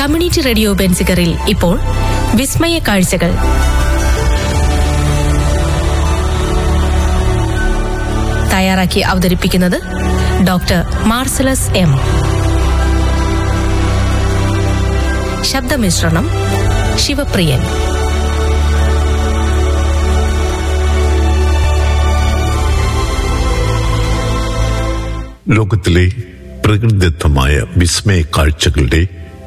Community radio ബെൻസിഗറിൽ ഇപ്പോൾ വിസ്മയ കാഴ്ചകൾ. തയ്യാറാക്കി അവതരിപ്പിക്കുന്നത് ഡോക്ടർ മാർസലസ് എം. ശബ്ദമിശ്രണം ശിവപ്രിയൻ. ലോകത്തിലെ പ്രകൃതിദത്തമായ വിസ്മയ കാഴ്ചകളുടെ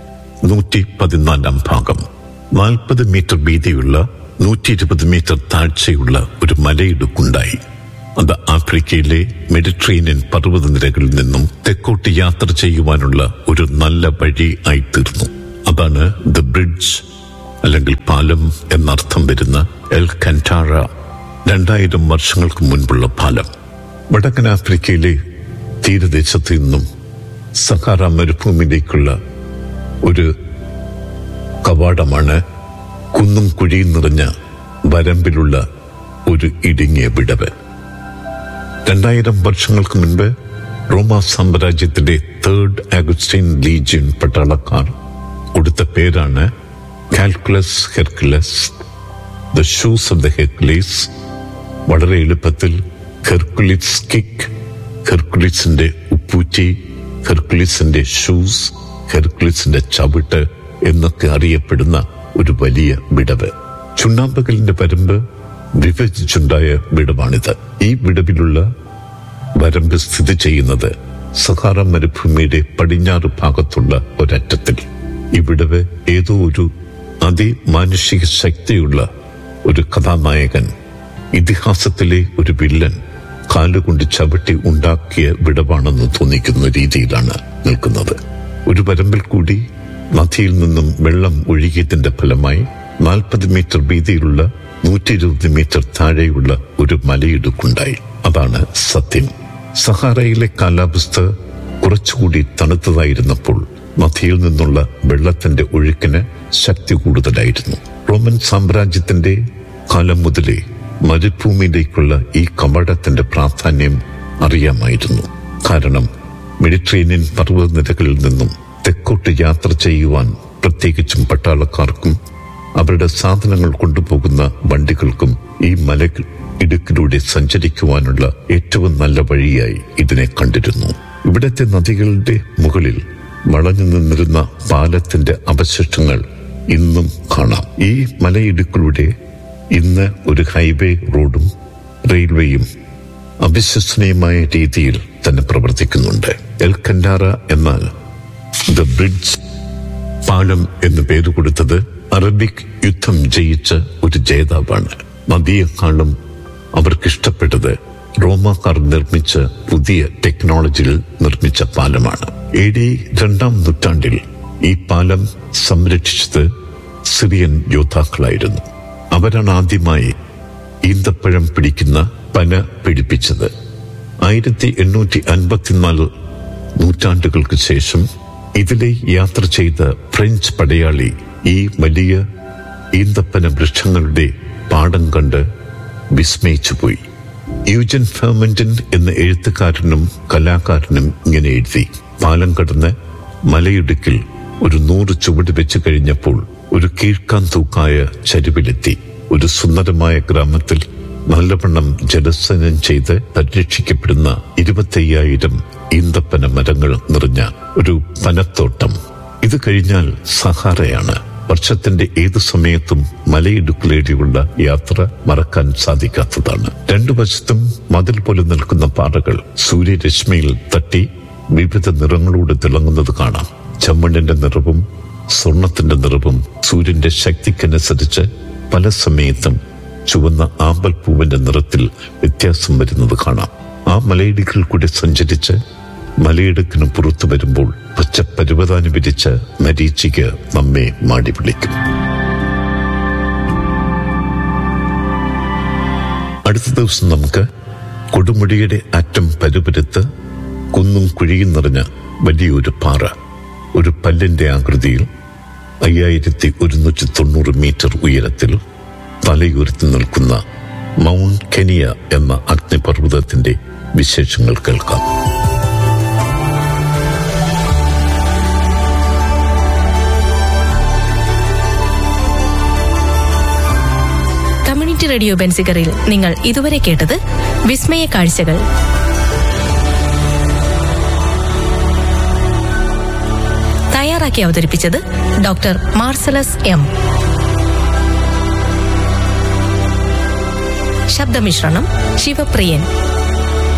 114 ഭാഗം. 40 മീറ്റർ വീതിയുള്ള 120 മീറ്റർ താഴ്ചയുള്ള ഒരു മലയിടുക്കുണ്ടായി. അത് ആഫ്രിക്കയിലെ മെഡിറ്ററേനിയൻ പർവ്വതനിരകളിൽ നിന്നും തെക്കോട്ട് യാത്ര ചെയ്യുവാനുള്ള ഒരു നല്ല വഴി ആയിത്തീർന്നു. അതാണ് ദ ബ്രിഡ്ജ്, അല്ലെങ്കിൽ പാലം എന്നർത്ഥം വരുന്ന എൽ കന്റാറ. 2000 വർഷങ്ങൾക്ക് മുൻപുള്ള പാലം. വടക്കൻ ആഫ്രിക്കയിലെ തീരദേശത്ത് നിന്നും സഹാറ മരുഭൂമിയിലേക്കുള്ള ഒരു കവാടമാണ് കുന്നും കുഴിയും നിറഞ്ഞ വരമ്പിലുള്ള ഒരു ഇടുങ്ങിയ വിടവ്. 2000 വർഷങ്ങൾക്ക് മുൻപ് റോമാ സാമ്രാജ്യത്തിന്റെ 3rd അഗസ്റ്റൈൻ ലീജിയൻ പട്ടാളക്കാർ കൊടുത്ത പേരാണ് calculus ഹെർക്കുലസ്, the shoes of the Hercules. വളരെ എളുപ്പത്തിൽ ഹെർക്കുലിസ് കിക്ക്, ഹെർക്കുലിസിന്റെ ഉപ്പൂറ്റി, ഹെർക്കുലിസിന്റെ ഷൂസ്, ഹെർക്കുലിസിന്റെ ചവിട്ട് എന്നൊക്കെ അറിയപ്പെടുന്ന ഒരു വലിയ വിടവ്. ചുണ്ണാമ്പുകലിന്റെ വരമ്പ് വിഭജിച്ചുണ്ടായ വിടവാണിത്. ഈ വിടവിലുള്ള വരമ്പ് സ്ഥിതി ചെയ്യുന്നത് സഹാറ മരുഭൂമിയുടെ പടിഞ്ഞാറ് ഭാഗത്തുള്ള ഒരറ്റത്തിൽ. ഈ വിടവ് ഏതോ ഒരു അതിമാനുഷിക ശക്തിയുള്ള ഒരു കഥാനായകൻ, ഇതിഹാസത്തിലെ ഒരു വില്ലൻ കാലുകൊണ്ട് ചവിട്ടി ഉണ്ടാക്കിയ വിടവാണെന്ന് തോന്നിക്കുന്ന രീതിയിലാണ് നിൽക്കുന്നത്. ഒരു വരമ്പിൽ കൂടി നദിയിൽ നിന്നും വെള്ളം ഒഴുകിയതിന്റെ ഫലമായി 40 മീറ്റർ വീതിയിലുള്ള 120 മീറ്റർ താഴെയുള്ള ഒരു മലയിടുക്കുണ്ടായി. അതാണ് സത്യം. സഹാറയിലെ കാലാവസ്ഥ കുറച്ചുകൂടി തണുത്തതായിരുന്നപ്പോൾ നദിയിൽ നിന്നുള്ള വെള്ളത്തിന്റെ ഒഴുക്കിന് ശക്തി കൂടുതലായിരുന്നു. റോമൻ സാമ്രാജ്യത്തിന്റെ കാലം മുതലേ മരുഭൂമിയിലേക്കുള്ള ഈ കവാടത്തിന്റെ പ്രാധാന്യം അറിയാമായിരുന്നു. കാരണം മെഡിറ്ററേനിയൻ പർവ്വതനിരകളിൽ നിന്നും തെക്കോട്ട് യാത്ര ചെയ്യുവാൻ പ്രത്യേകിച്ചും പട്ടാളക്കാർക്കും അവരുടെ സാധനങ്ങൾ കൊണ്ടുപോകുന്ന വണ്ടികൾക്കും ഈ മല ഇടുക്കിലൂടെ സഞ്ചരിക്കുവാനുള്ള ഏറ്റവും നല്ല വഴിയായി ഇതിനെ കണ്ടിരുന്നു. ഇവിടത്തെ നദികളുടെ മുകളിൽ വളഞ്ഞു നിന്നിരുന്ന പാലത്തിന്റെ അവശിഷ്ടങ്ങൾ ഇന്നും കാണാം. ഈ മലയിടുക്കിലൂടെ ഇന്ന് ഒരു ഹൈവേ റോഡും റെയിൽവേയും അവിശ്വസനീയമായ രീതിയിൽ തന്നെ പ്രവർത്തിക്കുന്നുണ്ട്. എൽ കന്റാറ എന്നാൽ ദ ബ്രിഡ്ജ്, പാലം എന്ന് പേര് കൊടുത്തത് അറബിക് യുദ്ധം ജയിച്ച ഒരു ജേതാവാണ്. നദിയെക്കാളും അവർക്കിഷ്ടപ്പെട്ടത് റോമാക്കാർ നിർമ്മിച്ച പുതിയ ടെക്നോളജിയിൽ നിർമ്മിച്ച പാലമാണ്. AD 2-ാം നൂറ്റാണ്ടിൽ ഈ പാലം സംരക്ഷിച്ചത് സിറിയൻ യോദ്ധാക്കളായിരുന്നു. അവരാണ് ആദ്യമായി ഈന്തപ്പഴം പിടിക്കുന്ന പന പിടിപ്പിച്ചത്. 1854 നൂറ്റാണ്ടുകൾക്ക് ശേഷം ഇതിലെ യാത്ര ചെയ്ത ഫ്രഞ്ച് പടയാളി ഈ വലിയ ഈന്തപ്പന വൃക്ഷങ്ങളുടെ പാടം കണ്ട് വിസ്മയിച്ചുപോയി. യൂജൻ ഫെർമെന്റൻ എന്ന എഴുത്തുകാരനും കലാകാരനും ഇങ്ങനെ എഴുതി: പാലം കടന്ന് മലയിടുക്കിൽ ഒരു 100 ചുവട് വെച്ച് കഴിഞ്ഞപ്പോൾ ഒരു കീഴ്ക്കാൻ തൂക്കായ ചരിവിലെത്തി. ഒരു സുന്ദരമായ ഗ്രാമത്തിൽ നല്ലവണ്ണം ജലസേചനം ചെയ്ത് പരിരക്ഷിക്കപ്പെടുന്ന 25,000 ഈന്തപ്പന മരങ്ങൾ നിറഞ്ഞ ഒരു പനത്തോട്ടം. ഇത് കഴിഞ്ഞാൽ സഹാറയാണ്. വർഷത്തിന്റെ ഏതു സമയത്തും മലയിടുക്കിലേടിയുള്ള യാത്ര മറക്കാൻ സാധിക്കാത്തതാണ്. 2 വശത്തും മതിൽ പോലെ നിൽക്കുന്ന പാറകൾ സൂര്യരശ്മിയിൽ തട്ടി വിവിധ നിറങ്ങളോട് തിളങ്ങുന്നത് കാണാം. ചെമ്മണ്ണിന്റെ നിറവും സ്വർണത്തിന്റെ നിറവും സൂര്യന്റെ ശക്തിക്കനുസരിച്ച് പല സമയത്തും ചുവന്ന ആമ്പൽ പൂവിന്റെ നിറത്തിൽ വ്യത്യാസം വരുന്നത് കാണാം. ആ മലയിടുക്കിൽ കൂടി സഞ്ചരിച്ച് മലയിടുക്കിന് പുറത്തു വരുമ്പോൾ പച്ച പരുവതാനി വിരിച്ച മരീചിക നമ്മെ മാടി വിളിക്കും. അടുത്ത ദിവസം നമുക്ക് കൊടുമുടിയുടെ അറ്റം പരുപരുത്ത് കുന്നും കുഴിയും നിറഞ്ഞ വലിയൊരു പാറ, ഒരു പല്ലിന്റെ ആകൃതിയിൽ 5190 മീറ്റർ ഉയരത്തിൽ തലയുയർത്തി നിൽക്കുന്ന മൗണ്ട് കെനിയ എന്ന അഗ്നിപർവ്വതത്തിന്റെ വിശേഷങ്ങൾ കേൾക്കാം. കമ്മ്യൂണിറ്റി റേഡിയോ ബെൻസിഗറിൽ നിങ്ങൾ ഇതുവരെ കേട്ടത് വിസ്മയ കാഴ്ചകൾ. തയ്യാറാക്കി അവതരിപ്പിച്ചത് ഡോക്ടർ മാർസലസ് എം. ശബ്ദമിശ്രണം ശിവപ്രിയൻ.